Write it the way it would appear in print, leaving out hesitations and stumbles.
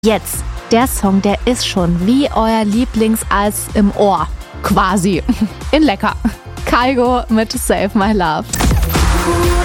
Jetzt, der Song, der ist schon wie euer Lieblingseis im Ohr. Quasi. In lecker. Kygo mit Save My Love.